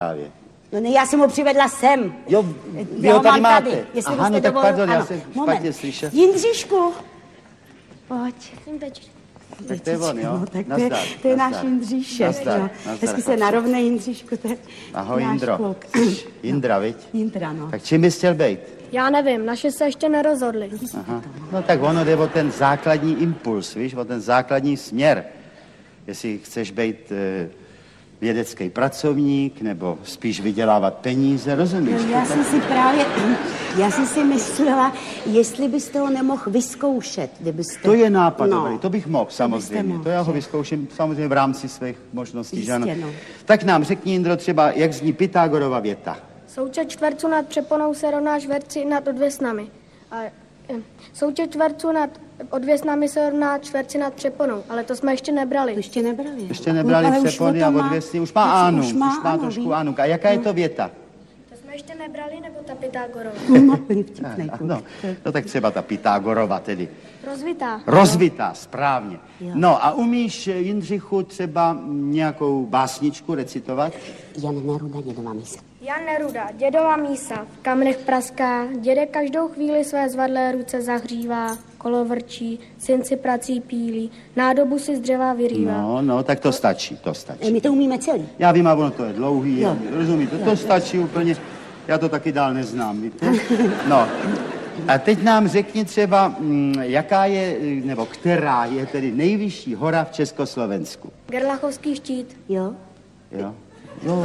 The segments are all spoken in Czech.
právě. No ne, já jsem ho přivedla sem. Jo, vy ho tady máte. Tady, jestli Aha, no tak pardon, já jsem špatně slyšel. Jindříšku, pojď. Jsem teď. Tak to je on, jo? No, tak Nazdar, to je náš nazdar. Jindříšek. Nazdar, Jo. nazdar, Hezky se chlapče. narovnej, Jindříšku, to je Ahoj, náš Jindro. kluk. Jindra, viď? Jindra, no. Tak čím bys chtěl být? Já nevím, naše se ještě nerozhodli. Aha. No tak ono jde o ten základní impuls, víš, o ten základní směr. Jestli chceš být vědecký pracovník, nebo spíš vydělávat peníze, rozumíš? No, já jsem si myslela, jestli byste ho nemohl vyzkoušet, kdybyste... To je nápad dobrý, to bych mohl samozřejmě. mohl, To já ho že? vyzkouším samozřejmě v rámci svých možností, že ano. Jistě, no. Tak nám řekni, Jindro, třeba, jak zní Pythagorova věta. Součet čtverců nad přeponou se rovná čtverci nad odvěsnami. Součet čtverců nad odvěsnami se rovná čtverci nad přeponou, ale to jsme ještě nebrali. To ještě nebrali. Ještě nebrali Ale už přepony o a tom má- odvěsny, už má Ánu, už má ano, trošku ví. Ánu. A jaká je to věta? To jsme ještě nebrali, nebo ta Pythagorova? No, vtipnej kluk. No tak třeba ta Pythagorova tedy. Rozvitá. Rozvitá, správně. Jo. No a umíš, Jindřichu, třeba nějakou básničku recitovat? Jan Neruda, dědova mísa. Jan Neruda, dědova mísa, v kamenech praská, dědek každou chvíli své zvadlé ruce zahřívá, kolo vrčí, syn si prací pílí, nádobu si z dřeva vyrývá. No, tak to stačí, to stačí. My to umíme celý. Já vím, a ono to je dlouhý, Jo. rozumíte, to stačí úplně, já to taky dál neznám, víte? No, a teď nám řekni třeba, jaká je, nebo která je tedy nejvyšší hora v Československu. Gerlachovský štít. Jo? Jo? Jo,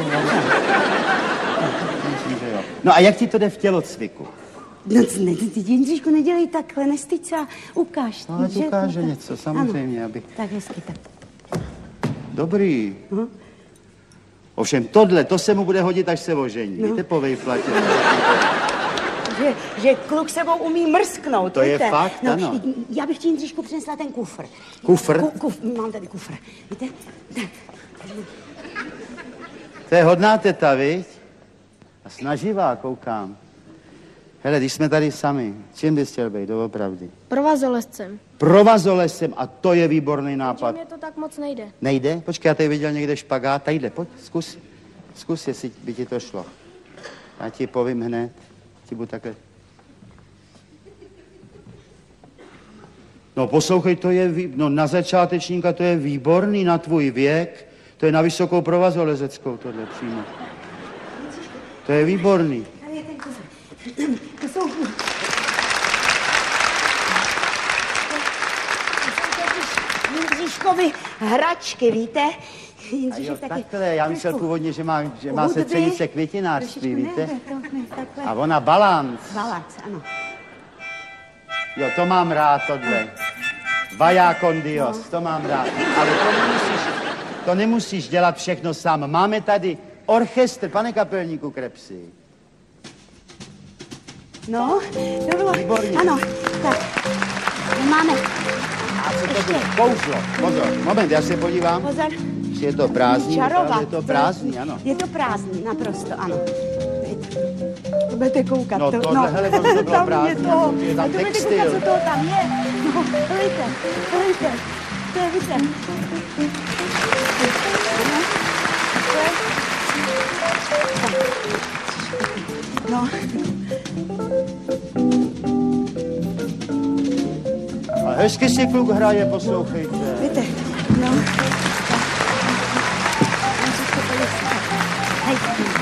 myslím, že jo. No a jak ti to jde v tělocviku? No, ty Jindříšku, nedělej takhle, nestyď se a ukáž. No, ať že- ukáže něco, samozřejmě, ano. abych... Tak hezky, tak. Dobrý. Ovšem tohle, to se mu bude hodit, až se ožení. Víte, po vejplatě. Že kluk sebou umí mrsknout, To je víte? fakt, no, ano. Já bych ti, Jindříšku, přinesla ten kufr. Kufr? Mám tady kufr, víte? To je hodná teta, viď? A snaživá, koukám. Hele, když jsme tady sami, čím bys chtěl být, doopravdy? Provazolezcem. Provazolesem, a to je výborný nápad. Mně to tak moc nejde. Nejde? Počkej, já tady viděl někde špagát. Tadyhle, pojď, zkus. Zkus, jestli by ti to šlo. Já ti povím hned. Ti budu takhle. No poslouchej, to je, no na začátečníka to je výborný, na tvůj věk. To je na vysokou provazolezeckou tohle přímo. To je výborný. Tady je ten kufr. To jsou Jindříškovi hračky, víte? A Jindříšek jo, taky takhle, já myslel trošku původně, že má hudby. sestřenice květinářství, Trošičku víte? ne, takhle. A ona balanc. Balanc, ano. Jo, to mám rád, tohle. Vaya con Dios, to mám rád. Ale to nemusíš dělat všechno sám. Máme tady orchestr, pane kapelníku Krepsi. No, to bylo, Výborně. ano, tak, máme, A co to bylo? Kouzlo. Pozor, moment, já se podívám. pozor, Je to prázdný, čarovat. je to prázdný, ano. Je to prázdný, naprosto, ano. To budete koukat. No, tohle, hele, ono to bylo tam prázdný, je to, je tam a to budete textil. koukat, co toho tam je. No, helejte, to je, víte. No, A hezky si kluk hraje, poslouchejte. víte, no. Hej.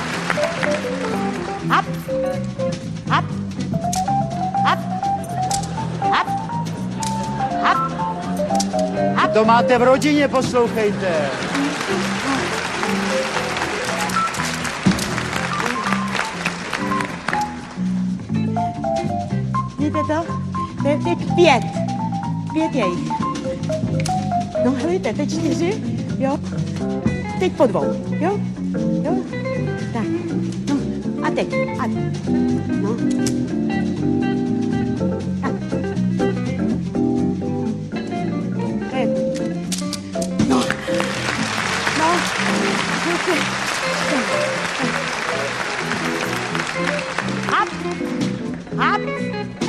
Hap, hap, hap, hap, hap, hap. To máte v rodině, poslouchejte. Víte to? To je teď 5. 5 je jich. No helejte, teď 4, jo? Teď po 2, jo? Jo? Tak, no a teď, a no. Tak. To je. No. No. Hejte. Hap. Hap.